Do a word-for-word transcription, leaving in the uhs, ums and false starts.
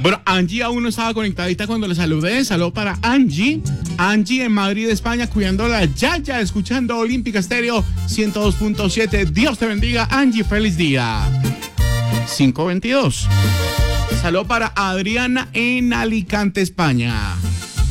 Bueno, Angie aún no estaba conectadita cuando le saludé. Saludo para Angie. Angie en Madrid, España, cuidando la Yaya, escuchando Olímpica Estéreo ciento dos punto siete. Dios te bendiga, Angie. Feliz día. cinco veintidós. Saludo para Adriana en Alicante, España.